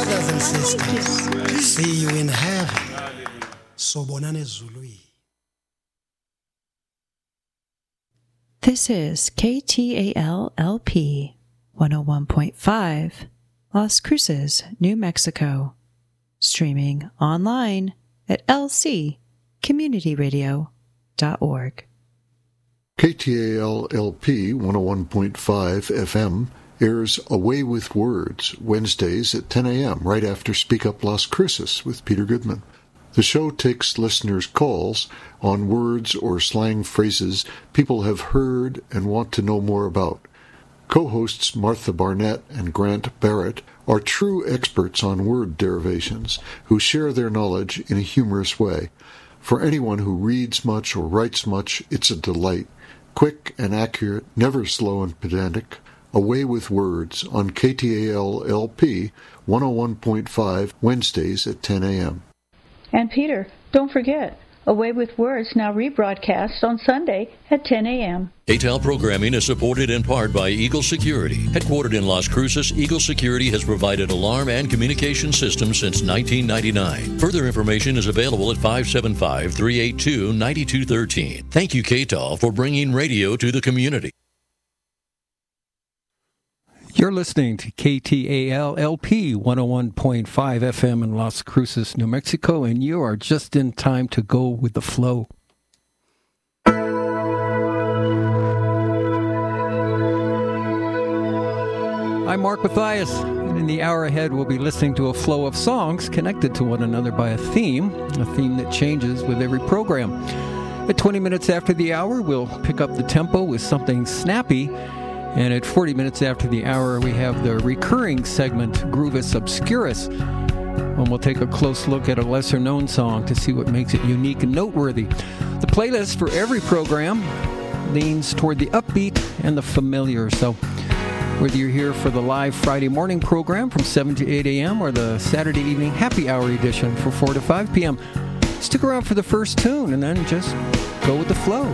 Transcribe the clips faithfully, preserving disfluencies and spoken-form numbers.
brothers and sisters. See you in heaven. Sobonane Zului. This is K T A L L P one oh one point five, Las Cruces, New Mexico. Streaming online at l c community radio dot org. K T A L L P one oh one point five F M airs Away with Words Wednesdays at ten a.m. right after Speak Up Las Cruces with Peter Goodman. The show takes listeners' calls on words or slang phrases people have heard and want to know more about. Co-hosts Martha Barnett and Grant Barrett are true experts on word derivations who share their knowledge in a humorous way. For anyone who reads much or writes much, it's a delight. Quick and accurate, never slow and pedantic. Away with Words on K T A L L P one oh one point five Wednesdays at ten a.m. And Peter, don't forget, Away with Words now rebroadcast on Sunday at ten a.m. K T A L programming is supported in part by Eagle Security. Headquartered in Las Cruces, Eagle Security has provided alarm and communication systems since nineteen ninety-nine. Further information is available at five seven five, three eight two, nine two one three. Thank you, K T A L, for bringing radio to the community. You're listening to K T A L L P one oh one point five F M in Las Cruces, New Mexico, and you are just in time to go with the flow. I'm Mark Mathias, and in the hour ahead we'll be listening to a flow of songs connected to one another by a theme, a theme that changes with every program. At twenty minutes after the hour, we'll pick up the tempo with something snappy. And at forty minutes after the hour, we have the recurring segment, Groovus Obscurus, and we'll take a close look at a lesser-known song to see what makes it unique and noteworthy. The playlist for every program leans toward the upbeat and the familiar, so whether you're here for the live Friday morning program from seven to eight a.m. or the Saturday evening happy hour edition from four to five p.m., stick around for the first tune and then just go with the flow.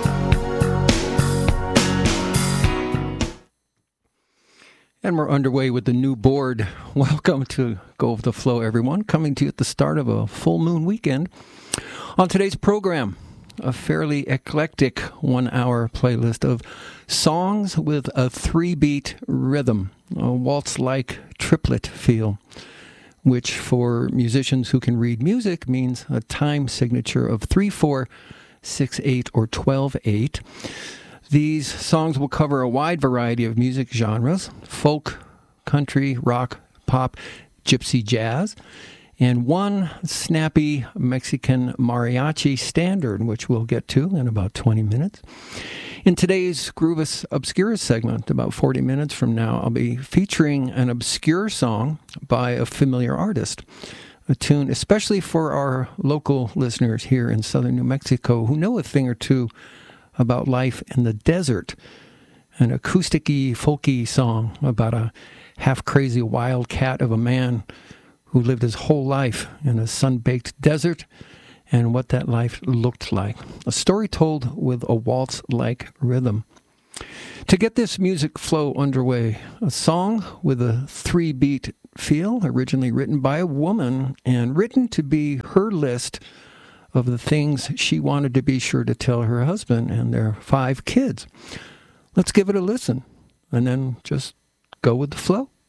And we're underway with the new board. Welcome to Go with the Flow, everyone. Coming to you at the start of a full moon weekend. On today's program, a fairly eclectic one-hour playlist of songs with a three-beat rhythm, a waltz-like triplet feel, which for musicians who can read music means a time signature of three four, six eight, or twelve eight. These songs will cover a wide variety of music genres: folk, country, rock, pop, gypsy jazz, and one snappy Mexican mariachi standard, which we'll get to in about twenty minutes. In today's Groovus Obscurus segment, about forty minutes from now, I'll be featuring an obscure song by a familiar artist, a tune especially for our local listeners here in southern New Mexico who know a thing or two about life in the desert, an acoustic-y, folky song about a half-crazy wildcat of a man who lived his whole life in a sun-baked desert and what that life looked like. A story told with a waltz-like rhythm. To get this music flow underway, a song with a three-beat feel, originally written by a woman and written to be her list of the things she wanted to be sure to tell her husband and their five kids. Let's give it a listen, and then just go with the flow.